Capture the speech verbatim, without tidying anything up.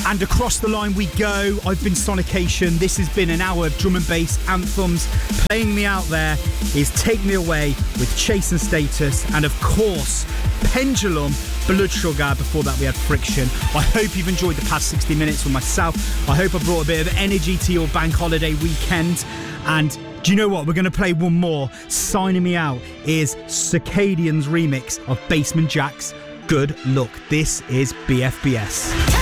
And across the line we go. I've been Sonication. This has been an hour of drum and bass anthems. Playing me out there is Take Me Away with Chase and Status, and of course Pendulum, Blood Sugar. Before that we had Friction. I hope you've enjoyed the past sixty minutes with myself. I hope I brought a bit of energy to your bank holiday weekend. And do you know what? We're going to play one more. Signing me out is Circadian's remix of Basement Jaxx, Good Luck. This is B F B S.